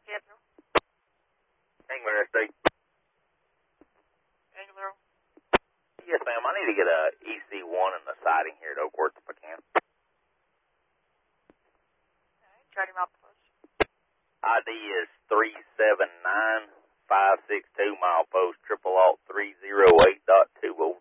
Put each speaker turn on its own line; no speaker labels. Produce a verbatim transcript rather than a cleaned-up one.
Capital.
England Interstate.
Angler.
Yes, ma'am. I need to get a E C one and a siding here at Oakworth if I can.
Okay, Charlie Mile Post.
I D is three seven nine five six two, mile post, triple alt three zero eight dot two, over.